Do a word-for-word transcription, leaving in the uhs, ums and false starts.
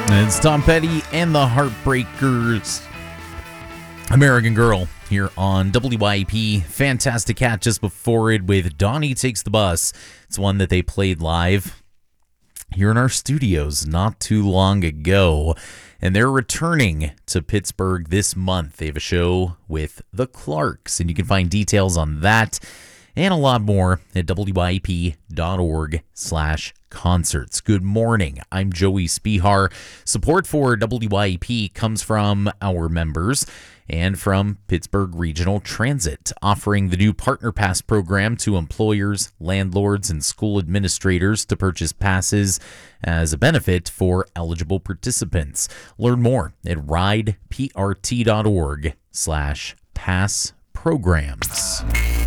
It's Tom Petty and the Heartbreakers. American Girl here on W Y P. Fantastic Cat just before it with Donnie Takes the Bus. It's one that they played live here in our studios not too long ago. And they're returning to Pittsburgh this month. They have a show with the Clarks, and you can find details on that and a lot more at W Y P dot org slash concerts. Good morning. I'm Joey Spihar. Support for W Y P comes from our members and from Pittsburgh Regional Transit, offering the new Partner Pass program to employers, landlords, and school administrators to purchase passes as a benefit for eligible participants. Learn more at ride p r t dot org slash pass programs.